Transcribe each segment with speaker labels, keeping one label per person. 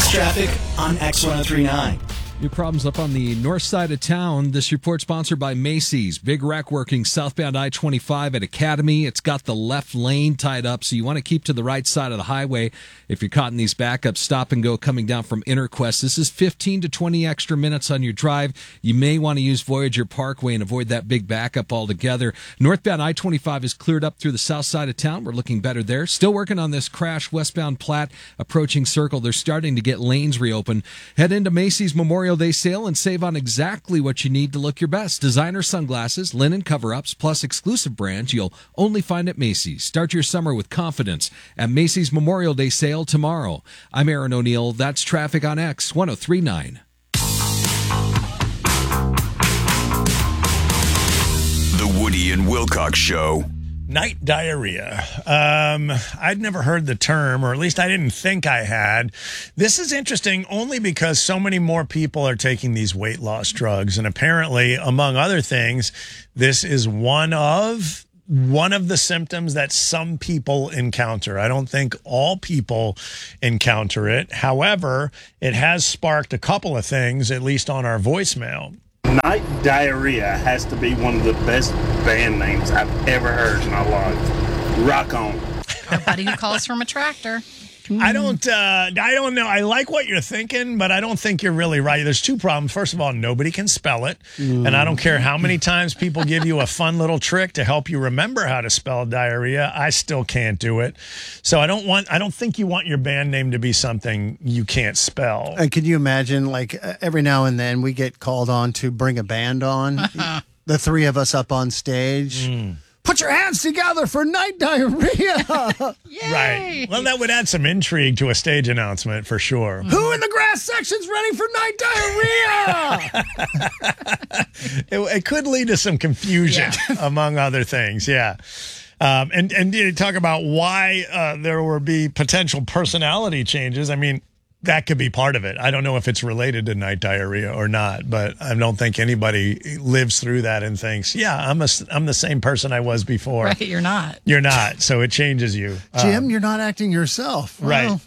Speaker 1: That's traffic on X1039.
Speaker 2: New problems up on the north side of town. This report sponsored by Macy's. Big wreck working southbound I-25 at Academy. It's got the left lane tied up, so you want to keep to the right side of the highway. If you're caught in these backups, stop and go coming down from Interquest. This is 15 to 20 extra minutes on your drive. You may want to use Voyager Parkway and avoid that big backup altogether. Northbound I-25 is cleared up through the south side of town. We're looking better there. Still working on this crash westbound Platte approaching Circle. They're starting to get lanes reopened. Head into Macy's Memorial Day sale and save on exactly what you need to look your best. Designer sunglasses, linen cover-ups, plus exclusive brands you'll only find at Macy's. Start your summer with confidence at Macy's Memorial Day sale tomorrow. I'm Aaron O'Neill. That's traffic on X 1039.
Speaker 3: The Woody and Wilcox Show.
Speaker 4: Night diarrhea. I'd never heard the term, or at least I didn't think I had. This is interesting only because so many more people are taking these weight loss drugs. And apparently, among other things, this is one of the symptoms that some people encounter. I don't think all people encounter it. However, it has sparked a couple of things, at least on our voicemail.
Speaker 5: Night Diarrhea has to be one of the best band names I've ever heard in my life. Rock on.
Speaker 6: Our buddy who calls from a tractor.
Speaker 4: I don't know. I like what you're thinking, but I don't think you're really right. There's two problems. First of all, nobody can spell it. And I don't care how many times people give you a fun little trick to help you remember how to spell diarrhea. I still can't do it. So I don't think you want your band name to be something you can't spell.
Speaker 7: And can you imagine, like, every now and then we get called on to bring a band on, the three of us up on stage. Put your hands together for Night Diarrhea.
Speaker 4: Right. Well, that would add some intrigue to a stage announcement for sure.
Speaker 7: Who in the grass section's ready for Night Diarrhea?
Speaker 4: It could lead to some confusion, among other things. Yeah. And you talk about why there will be potential personality changes. I mean, that could be part of it. I don't know if it's related to night diarrhea or not, but I don't think anybody lives through that and thinks, yeah, I'm the same person I was before.
Speaker 6: Right, you're not.
Speaker 4: You're not, so it changes you.
Speaker 7: Jim, you're not acting yourself.
Speaker 4: Right.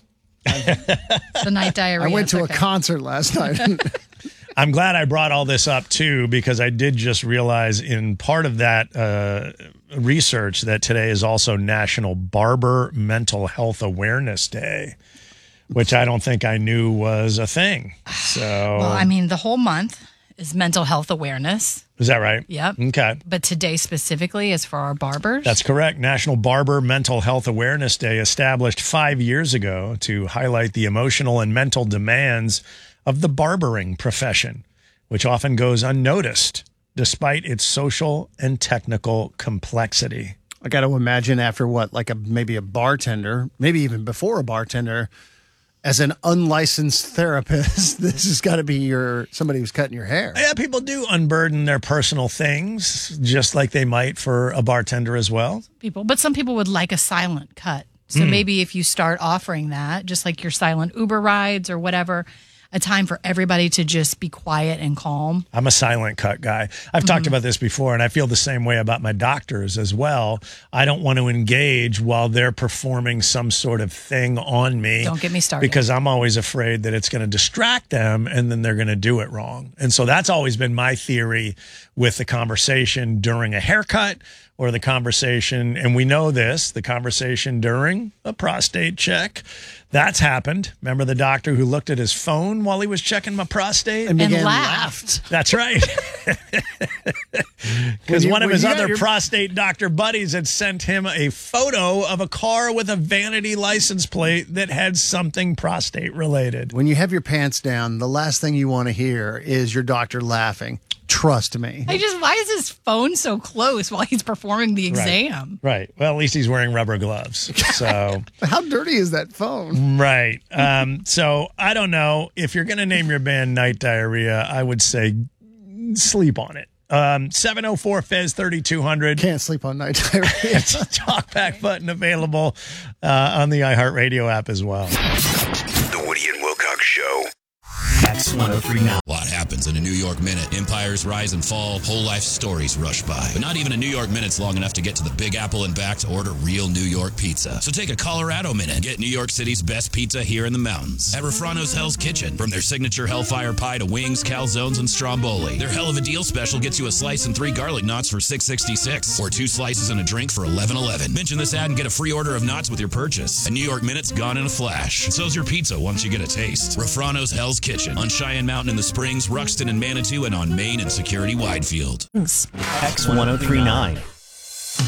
Speaker 6: The night diarrhea.
Speaker 7: I went to a concert last night.
Speaker 4: I'm glad I brought all this up, too, because I did just realize in part of that research that today is also National Barber Mental Health Awareness Day, which I don't think I knew was a thing. So,
Speaker 6: well, I mean, the whole month is mental health awareness.
Speaker 4: Is that right?
Speaker 6: Yep.
Speaker 4: Okay.
Speaker 6: But today specifically is for our barbers.
Speaker 4: That's correct. National Barber Mental Health Awareness Day, established 5 years ago to highlight the emotional and mental demands of the barbering profession, which often goes unnoticed despite its social and technical complexity.
Speaker 7: I got to imagine after maybe a bartender, maybe even before a bartender, as an unlicensed therapist, this has got to be somebody who's cutting your hair.
Speaker 4: Yeah, people do unburden their personal things, just like they might for a bartender as well.
Speaker 6: But some people would like a silent cut. So maybe if you start offering that, just like your silent Uber rides or whatever, a time for everybody to just be quiet and calm.
Speaker 4: I'm a silent cut guy. I've talked about this before, and I feel the same way about my doctors as well. I don't want to engage while they're performing some sort of thing on me.
Speaker 6: Don't get me started.
Speaker 4: Because I'm always afraid that it's going to distract them, and then they're going to do it wrong. And so that's always been my theory with the conversation during a haircut or the conversation, and we know this, the conversation during a prostate check. That's happened. Remember the doctor who looked at his phone while he was checking my prostate?
Speaker 7: And
Speaker 6: laughed.
Speaker 4: That's right. Because one of his other prostate doctor buddies had sent him a photo of a car with a vanity license plate that had something prostate related.
Speaker 7: When you have your pants down, the last thing you want to hear is your doctor laughing. Trust me.
Speaker 6: Why is his phone so close while he's performing the exam?
Speaker 4: Right. Well, at least he's wearing rubber gloves. So
Speaker 7: how dirty is that phone?
Speaker 4: Right. So I don't know. If you're going to name your band Night Diarrhea, I would say sleep on it. 704-FEZ-3200.
Speaker 7: Can't sleep on Night Diarrhea.
Speaker 4: Talkback button available on the iHeartRadio app as well.
Speaker 3: The Woody and Wilcox Show.
Speaker 1: X1039.
Speaker 8: A lot happens in a New York minute. Empires rise and fall, whole life stories rush by. But not even a New York minute's long enough to get to the Big Apple and back to order real New York pizza. So take a Colorado minute and get New York City's best pizza here in the mountains. At Refrano's Hell's Kitchen. From their signature Hellfire Pie to wings, calzones, and stromboli. Their Hell of a Deal special gets you a slice and 3 garlic knots for $6.66. Or 2 slices and a drink for $11.11. Mention this ad and get a free order of knots with your purchase. A New York minute's gone in a flash. And so's your pizza once you get a taste. Refrano's Hell's Kitchen. On Cheyenne Mountain in the Springs, Ruxton and Manitou, and on Main and Security Widefield.
Speaker 1: X1039.